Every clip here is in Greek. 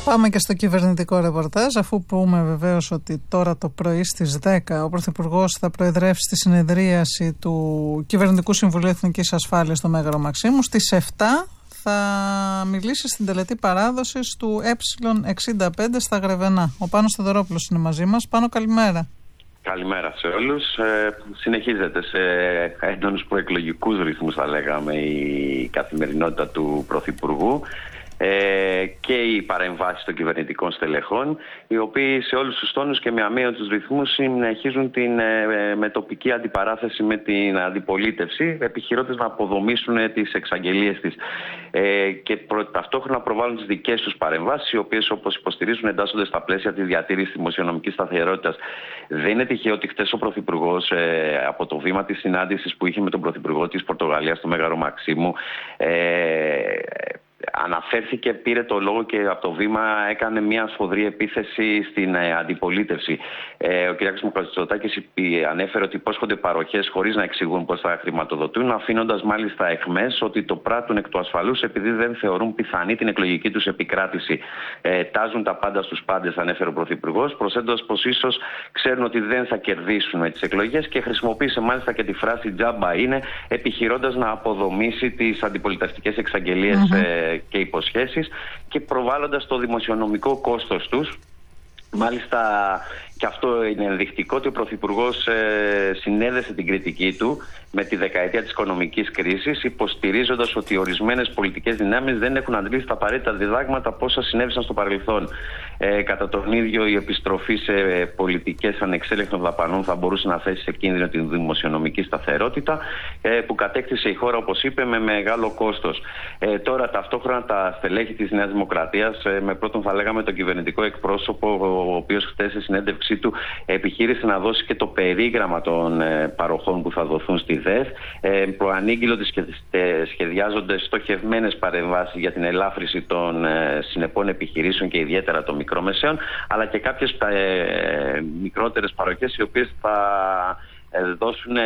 Πάμε και στο κυβερνητικό ρεπορτάζ, αφού πούμε βεβαίως ότι τώρα το πρωί στις 10 ο Πρωθυπουργός θα προεδρεύσει στη συνεδρίαση του Κυβερνητικού Συμβουλίου Εθνικής Ασφάλειας στο Μέγαρο Μαξίμου. Στις 7 θα μιλήσει στην τελετή παράδοσης του Ε65 στα Γρεβενά. Ο Πάνος Θεοδωρόπουλος είναι μαζί μας. Πάνο, καλημέρα. Καλημέρα σε όλους. Συνεχίζεται σε έντονους προεκλογικούς ρυθμούς, θα λέγαμε, η καθημερινότητα του Πρωθυπουργού και οι παρεμβάσεις των κυβερνητικών στελεχών, οι οποίοι σε όλους τους τόνους και με αμύωτους ρυθμούς συνεχίζουν την μετοπική αντιπαράθεση με την αντιπολίτευση, επιχειρώντας να αποδομήσουν τις εξαγγελίες της και ταυτόχρονα προβάλλουν τις δικές τους παρεμβάσεις, οι οποίες, όπως υποστηρίζουν, εντάσσονται στα πλαίσια της διατήρησης δημοσιονομικής σταθερότητας. Δεν είναι τυχαίο ότι χτες ο Πρωθυπουργός, από το βήμα της συνάντησης που είχε με τον Πρωθυπουργό της Πορτογαλίας στο Μέγαρο Μαξίμου, αναφέρθηκε, πήρε το λόγο και από το βήμα έκανε μια σφοδρή επίθεση στην αντιπολίτευση. Ο κ. Μητσοτάκης ανέφερε ότι υπόσχονται παροχές χωρίς να εξηγούν πώς θα χρηματοδοτούν, αφήνοντας μάλιστα εχμές ότι το πράττουν εκ του ασφαλούς επειδή δεν θεωρούν πιθανή την εκλογική τους επικράτηση. Τάζουν τα πάντα στους πάντες, ανέφερε ο Πρωθυπουργός, προσθέτοντας πως ίσως ξέρουν ότι δεν θα κερδίσουν με τις εκλογές και χρησιμοποίησε μάλιστα και τη φράση «τζάμπα είναι», επιχειρώντας να αποδομήσει τις αντιπολιτευτικές εξαγγελίες και υποσχέσεις και προβάλλοντας το δημοσιονομικό κόστος τους. Μάλιστα, και αυτό είναι ενδεικτικό, ότι ο Πρωθυπουργός συνέδεσε την κριτική του με τη δεκαετία της οικονομικής κρίσης, υποστηρίζοντας ότι ορισμένες πολιτικές δυνάμεις δεν έχουν αντλήσει τα απαραίτητα διδάγματα από όσα συνέβησαν στο παρελθόν. Κατά τον ίδιο, η επιστροφή σε πολιτικές ανεξέλεγκτων δαπανών θα μπορούσε να θέσει σε κίνδυνο την δημοσιονομική σταθερότητα που κατέκτησε η χώρα, όπως είπε, με μεγάλο κόστος. Τώρα, ταυτόχρονα, τα στελέχη της Νέας Δημοκρατίας, με πρώτον θα λέγαμε τον κυβερνητικό εκπρόσωπο, ο οποίος χθες σε συνέντευξή του επιχείρησε να δώσει και το περίγραμμα των παροχών που θα δοθούν στη ΔΕΘ. Προανήγγειλε ότι σχεδιάζονται στοχευμένες παρεμβάσεις για την ελάφρυση των συνεπών επιχειρήσεων και ιδιαίτερα των μικρομεσαίων, αλλά και κάποιες μικρότερες παροχές, οι οποίες θα δώσουν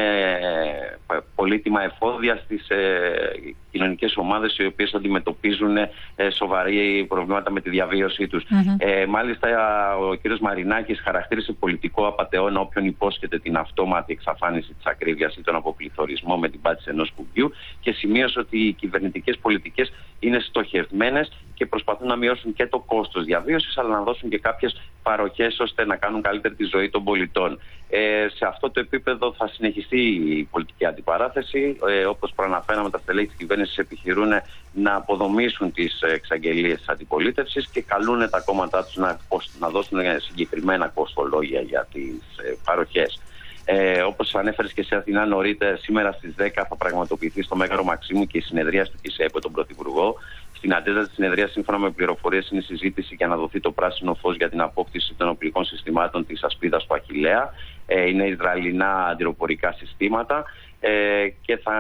πολύτιμα εφόδια στις κοινωνικές ομάδες, οι οποίες αντιμετωπίζουν σοβαρή προβλήματα με τη διαβίωσή τους. Μάλιστα, ο κ. Μαρινάκης χαρακτήρισε πολιτικό απατεώνα όποιον υπόσχεται την αυτόματη εξαφάνιση της ακρίβειας ή τον αποπληθωρισμό με την πάτηση ενός κουμπιού και σημείωσε ότι οι κυβερνητικές πολιτικές είναι στοχευμένες και προσπαθούν να μειώσουν και το κόστος διαβίωσης, αλλά να δώσουν και κάποιες παροχές ώστε να κάνουν καλύτερη τη ζωή των πολιτών. Σε αυτό το επίπεδο θα συνεχιστεί η πολιτική αντιπαράθεση. Όπως προαναφέραμε, τα στελέχη της κυβέρνησης επιχειρούν να αποδομήσουν τις εξαγγελίες της αντιπολίτευσης και καλούν τα κόμματά τους να δώσουν συγκεκριμένα κοστολόγια για τις παροχές. Όπως ανέφερες και σε Αθηνά νωρίτερα, σήμερα στις 10 θα πραγματοποιηθεί στο Μέγαρο Μαξίμου και η συνεδρία του ΚΙΣΕ από τον Πρωθυπουργό. Στην ατζέντα της συνεδρίας, σύμφωνα με πληροφορίες, είναι συζήτηση για να δοθεί το πράσινο φως για την απόκτηση των οπλικών συστημάτων της ασπίδας του Αχιλλέα. Είναι ισραηλινά αντιροπορικά συστήματα και θα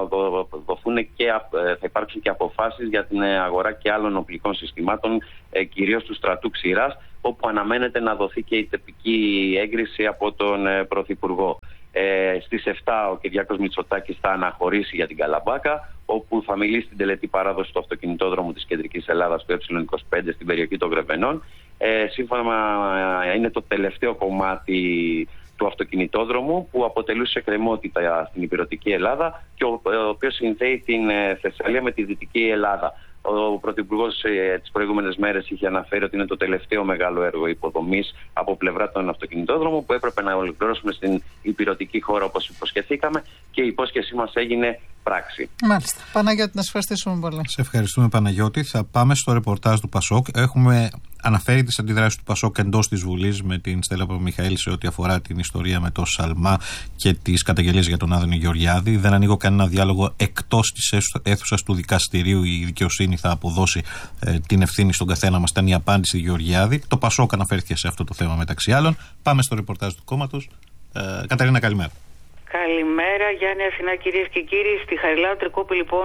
υπάρξουν και αποφάσεις για την αγορά και άλλων οπλικών συστημάτων, κυρίως του στρατού Ξηράς, όπου αναμένεται να δοθεί και η τυπική έγκριση από τον Πρωθυπουργό. Στις 7 ο Κυριάκος Μητσοτάκης θα αναχωρήσει για την Καλαμπάκα, όπου θα μιλήσει στην τελετή παράδοση του αυτοκινητόδρομου της Κεντρικής Ελλάδας, του Ε25, στην περιοχή των Γρεβενών. Σύμφωνα, είναι το τελευταίο κομμάτι του αυτοκινητόδρομου που αποτελούσε εκκρεμότητα στην Ηπειρωτική Ελλάδα και ο οποίος συνδέει την Θεσσαλία με τη Δυτική Ελλάδα. Ο Πρωθυπουργός τις προηγούμενες μέρες είχε αναφέρει ότι είναι το τελευταίο μεγάλο έργο υποδομής από πλευρά των αυτοκινητόδρομων που έπρεπε να ολοκληρώσουμε στην ηπειρωτική χώρα, όπως υποσχεθήκαμε, και η υπόσχεσή μας έγινε πράξη. Μάλιστα. Παναγιώτη, να σε ευχαριστήσουμε πολύ. Σε ευχαριστούμε, Παναγιώτη. Θα πάμε στο ρεπορτάζ του Πασόκ. Έχουμε αναφέρει τις αντιδράσεις του Πασόκ εντός της Βουλής με την Στέλλα Παπαμιχαήλ σε ό,τι αφορά την ιστορία με το Σαλμά και τις καταγγελίες για τον Άδωνη Γεωργιάδη. Δεν ανοίγω κανένα διάλογο εκτός της αίθουσας του δικαστηρίου. Η δικαιοσύνη θα αποδώσει την ευθύνη στον καθένα μας. Ήταν η απάντηση του Γεωργιάδη. Το Πασόκ αναφέρθηκε σε αυτό το θέμα μεταξύ άλλων. Πάμε στο ρεπορτάζ του κόμματος. Καταρίνα, καλημέρα. Καλημέρα. Καλημέρα Γιάννη, Αθηνά, κυρίες και κύριοι. Στη Χαριλάου Τρικούπη λοιπόν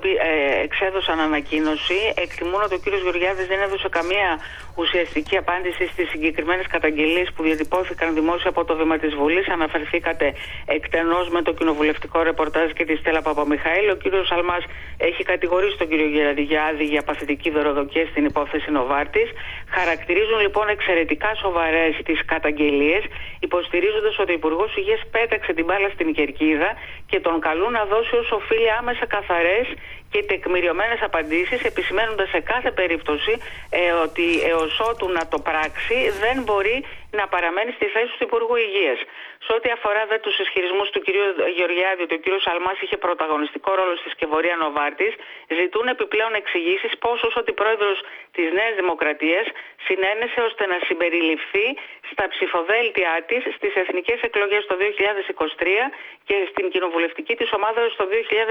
εξέδωσαν ανακοίνωση. Εκτιμούν ότι ο κύριος Γεωργιάδης δεν έδωσε καμία ουσιαστική απάντηση στις συγκεκριμένες καταγγελίες που διατυπώθηκαν δημόσια από το βήμα της Βουλής. Αναφερθήκατε εκτενώς με το κοινοβουλευτικό ρεπορτάζ και τη Στέλλα Παπαμιχαήλ. Ο κύριος Σαλμάς έχει κατηγορήσει τον κύριο Γεωργιάδη για παθητική δωροδοκία στην υπόθεση Νοβάρτης. Χαρακτηρίζουν λοιπόν εξαιρετικά σοβαρές τις καταγγελίες, υποστηρίζοντας ότι ο Υπουργός Υγείας πέταξε την μπάλα στην κερκίδα και τον καλούν να δώσει όσο οφείλει άμεσα καθαρές και τεκμηριωμένες απαντήσεις, επισημαίνοντας σε κάθε περίπτωση ότι έως ότου να το πράξει δεν μπορεί να παραμένει στη θέση του Υπουργού Υγείας. Σε ό,τι αφορά τους ισχυρισμούς του κ. Γεωργιάδη ότι ο κ. Σαλμάς είχε πρωταγωνιστικό ρόλο στη σκευωρία Νοβάρτης, ζητούν επιπλέον εξηγήσεις πώς ως αντιπρόεδρος της Νέας Δημοκρατίας συνένεσε ώστε να συμπεριληφθεί στα ψηφοδέλτια της στις εθνικές εκλογές το 2023 και στην κοινοβουλευτική της ομάδα το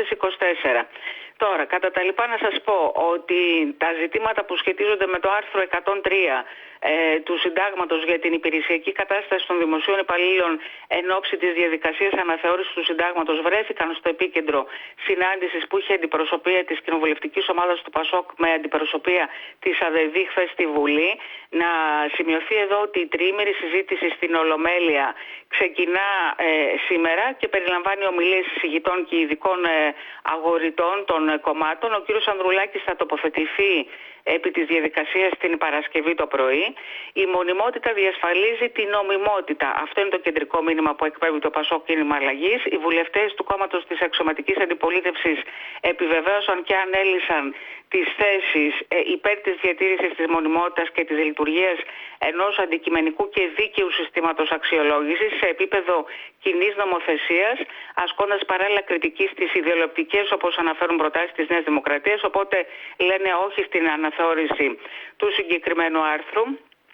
2024. Τώρα, κατά τα λοιπά να σας πω ότι τα ζητήματα που σχετίζονται με το άρθρο 103 του Συντάγματος για την υπηρεσιακή κατάσταση των δημοσίων υπαλλήλων εν ώψη της διαδικασίας αναθεώρησης του Συντάγματος βρέθηκαν στο επίκεντρο συνάντησης που είχε αντιπροσωπεία της κοινοβουλευτικής ομάδας του ΠΑΣΟΚ με αντιπροσωπεία της ΑΔΕΔ χθες στη Βουλή. Να σημειωθεί εδώ ότι η τριήμερη συζήτηση στην Ολομέλεια ξεκινά σήμερα και περιλαμβάνει ομιλίες εισηγητών και ειδικών αγοριτών των κομμάτων. Ο κύριος Ανδρουλάκης θα τοποθετηθεί επί της διαδικασίας την Παρασκευή το πρωί. Η μονιμότητα διασφαλίζει την νομιμότητα. Αυτό είναι το κεντρικό μήνυμα που εκπέμπει το ΠΑΣΟΚ κίνημα αλλαγής. Οι βουλευτές του κόμματος της αξιωματικής αντιπολίτευσης επιβεβαίωσαν και ανέλυσαν τις θέσεις υπέρ της διατήρησης της μονιμότητας και της λειτουργίας ενός αντικειμενικού και δίκαιου συστήματος αξιολόγησης σε επίπεδο κοινής νομοθεσίας, ασκώντας παράλληλα κριτική στις ιδεολειπτικές, όπως αναφέρουν προτάσεις της Νέας Δημοκρατίας, οπότε λένε όχι στην αναθεώρηση του συγκεκριμένου άρθρου.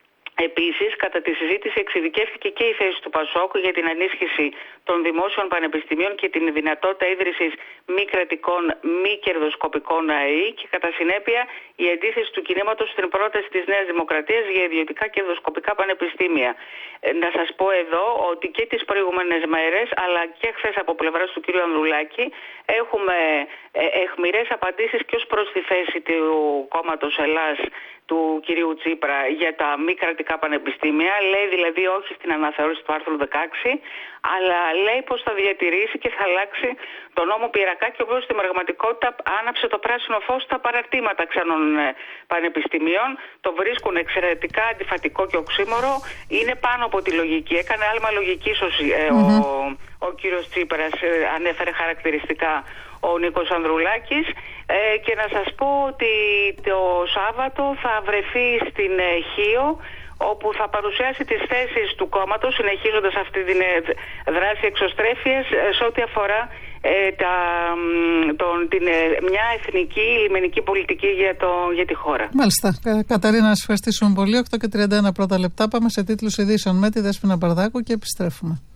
Επίσης, κατά τη συζήτηση εξειδικεύτηκε και η θέση του ΠΑΣΟΚ για την ενίσχυση των δημόσιων πανεπιστημίων και την δυνατότητα ίδρυσης μη κρατικών, μη κερδοσκοπικών ΑΕΗ και κατά συνέπεια η αντίθεση του κινήματος στην πρόταση της Νέας Δημοκρατίας για ιδιωτικά κερδοσκοπικά πανεπιστήμια. Να σας πω εδώ ότι και τις προηγούμενες μέρες αλλά και χθες από πλευράς του κ. Ανδρουλάκη έχουμε αιχμηρές απαντήσεις και ως προς τη θέση του κόμματος Ελλάς του κυρίου Τσίπρα για τα μη κρατικά πανεπιστήμια. Λέει δηλαδή όχι στην αναθεώρηση του άρθρου 16, αλλά λέει πως θα διατηρήσει και θα αλλάξει τον νόμο Πυρακάκη, ο οποίος στην πραγματικότητα άναψε το πράσινο φως στα παραρτήματα ξένων πανεπιστημίων. Το βρίσκουν εξαιρετικά αντιφατικό και οξύμορο. Είναι πάνω από τη λογική. Έκανε άλμα λογικής ο κύριος Τσίπρας, ανέφερε χαρακτηριστικά ο Νίκος Ανδρουλάκης. Και να σας πω ότι το Σάββατο θα βρεθεί στην Χίο, όπου θα παρουσιάσει τις θέσεις του κόμματος, συνεχίζοντας αυτή τη δράση εξωστρέφειας σε ό,τι αφορά μια εθνική λιμενική πολιτική για τη χώρα. Μάλιστα. Καταρίνα, να σας ευχαριστήσουμε πολύ. 8:31 πρώτα λεπτά. Πάμε σε τίτλους ειδήσεων με τη Δέσποινα Μπαρδάκου και επιστρέφουμε.